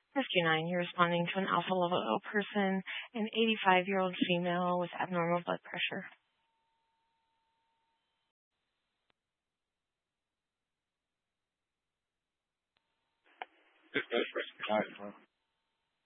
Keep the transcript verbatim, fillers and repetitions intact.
fifty-nine, you're responding to an alpha level O person, an eighty-five-year-old female with abnormal blood pressure. This does press.